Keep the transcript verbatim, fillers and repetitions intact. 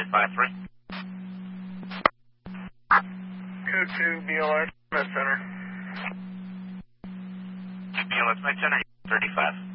five three. Code two, B L S, Med Center. B L S Med Center, thirty-five.